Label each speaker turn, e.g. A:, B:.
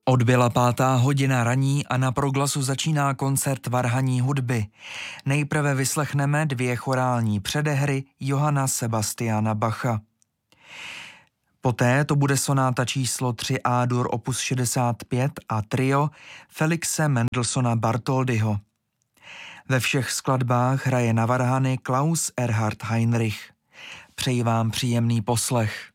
A: Odbyla 5:00 raní a na Proglasu začíná koncert varhaní hudby. Nejprve vyslechneme 2 chorální předehry Johanna Sebastiana Bacha. Poté to bude sonáta číslo 3 A-dur opus 65 a trio Felixe Mendelssohna Bartholdyho. Ve všech skladbách hraje na varhany Klaus Erhard Heinrich. Přeji vám příjemný poslech.